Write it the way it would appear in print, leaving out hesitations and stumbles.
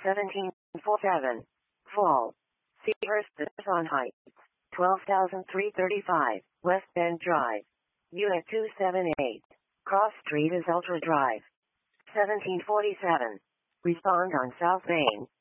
1747. Fall. Seahurst on Heights. 12,335, West Bend Drive. Unit 278. Cross Street is Ultra Drive. 1747. Respond on South Main.